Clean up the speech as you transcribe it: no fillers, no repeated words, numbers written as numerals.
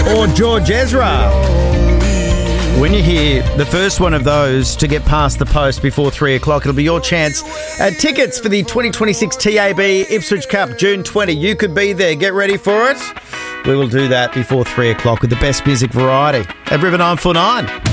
or George Ezra. When you hear the first one of those to get past the post before 3 o'clock, it'll be your chance at tickets for the 2026 TAB Ipswich Cup, June 20. You could be there. Get ready for it. We will do that before 3 o'clock with the best music variety at River 949.